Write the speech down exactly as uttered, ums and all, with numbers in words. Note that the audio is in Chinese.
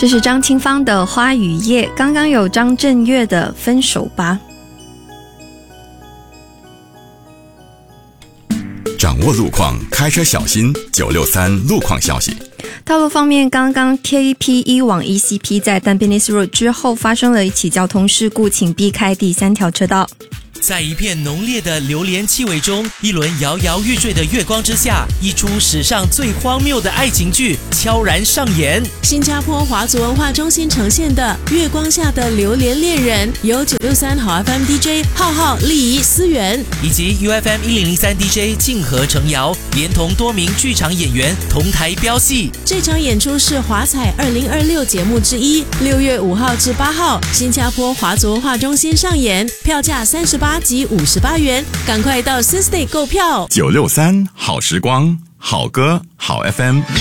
这是张清芳的《花与叶》，刚刚有张震岳的《分手吧》。 掌握路况，开车小心。九六三路况消息。 道路方面，刚刚 K P 一 往 E C P 在 Tampines Road 之后发生了一起交通事故，请避开第三条车道。 在一片浓烈的榴莲气味中，一轮摇摇欲坠的月光之下，一出史上最荒谬的爱情剧悄然上演。 新加坡华族文化中心呈现的《月光下的榴莲恋人》，由九六三好 F M D J 浩浩、丽仪、思源以及 U F M 一零零三 D J 静和程瑶，连同多名剧场演员同台飙戏。 这场演出是华彩二零二六节目之一，六月五号至八号，新加坡华族文化中心上演，票价三十八及五十八元，赶快到 Systay 购票。 九六三好时光，好歌好 F M。